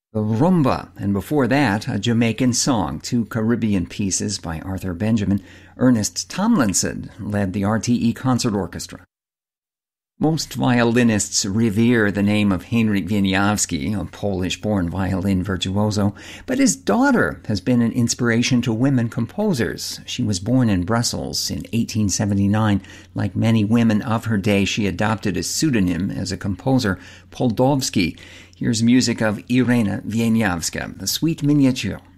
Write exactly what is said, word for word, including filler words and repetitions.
The Rumba, and before that, a Jamaican song, two Caribbean pieces by Arthur Benjamin. Ernest Tomlinson led the R T E Concert Orchestra. Most violinists revere the name of Henryk Wieniawski, a Polish-born violin virtuoso, but his daughter has been an inspiration to women composers. She was born in Brussels in eighteen seventy-nine. Like many women of her day, she adopted a pseudonym as a composer, Poldowski. Here's music of Irena Wieniawska, the Suite Miniature.